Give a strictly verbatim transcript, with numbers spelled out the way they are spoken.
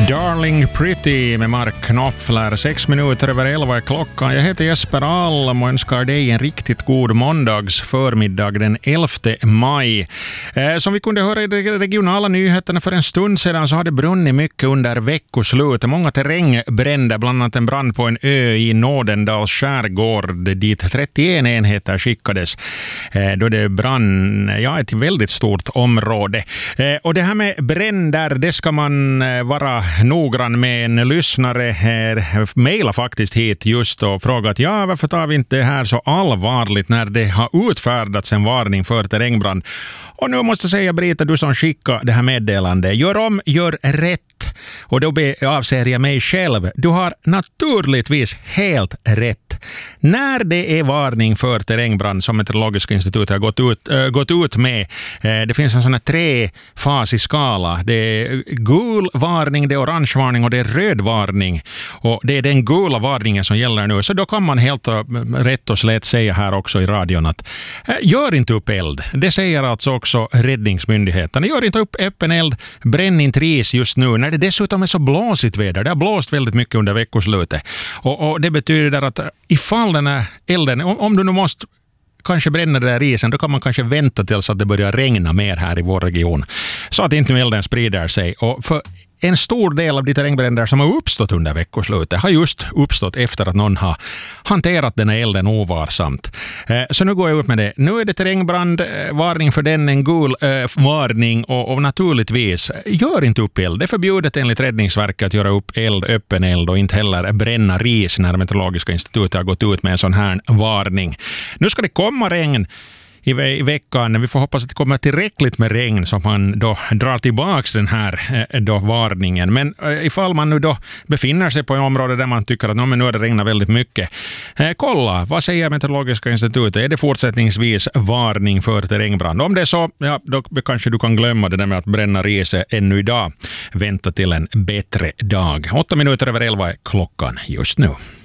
Darling Pretty med Mark Knopfler. Sex minuter över elva är klockan. Jag heter Jesper Alm och önskar dig en riktigt god måndags förmiddag den elfte maj. Eh, som vi kunde höra i de regionala nyheterna för en stund sedan så har det brunnit mycket under veckoslutet. Många terrängbränder, bland annat en brand på en ö i Nådendals skärgård dit trettioen enheter skickades. Eh, då det brann ja, ett väldigt stort område. Eh, och det här med bränder, det ska man eh, vara noggrann med. En lyssnare här mejlar faktiskt hit just och frågat ja, varför tar vi inte det här så allvarligt när det har utfärdats en varning för terrängbrand. Och nu måste jag säga, Brita, du som skickar det här meddelandet, gör om, gör rätt. Och då avser jag mig själv. Du har naturligtvis helt rätt. När det är varning för terrängbrand som Meteorologiska institutet har gått ut, äh, gått ut med, äh, det finns en sån här trefasig skala. Det är gul varning, det är orange varning och det är röd varning. Och det är den gula varningen som gäller nu. Så då kan man helt rätt och slätt säga här också i radion att äh, gör inte upp eld. Det säger alltså också räddningsmyndigheten. Gör inte upp öppen eld, bränn inte ris just nu när det dessutom är så blåsigt väder. Det har blåst väldigt mycket under veckoslutet. Och, och det betyder att ifall den här elden, om, om du nu måste kanske bränna det där isen, då kan man kanske vänta tills att det börjar regna mer här i vår region. Så att inte elden sprider sig. Och för en stor del av de terrängbränder som har uppstått under veckoslutet har just uppstått efter att någon har hanterat den här elden ovarsamt. Så nu går jag ut med det. Nu är det terrängbrand, varning för den, en gul äh, varning och, och naturligtvis, gör inte upp eld. Det är förbjudet enligt Räddningsverket att göra upp eld, öppen eld och inte heller bränna ris när Meteorologiska institutet har gått ut med en sån här varning. Nu ska det komma regn i, ve- i veckan. Vi får hoppas att det kommer tillräckligt med regn så man då drar tillbaka den här eh, då varningen. Men eh, ifall man nu då befinner sig på en område där man tycker att no, men nu har det regnat väldigt mycket. Eh, kolla, vad säger Meteorologiska institutet? Är det fortsättningsvis varning för terrängbrand? Om det är så, ja, då kanske du kan glömma det där med att bränna ris ännu idag. Vänta till en bättre dag. Åtta minuter över elva är klockan just nu.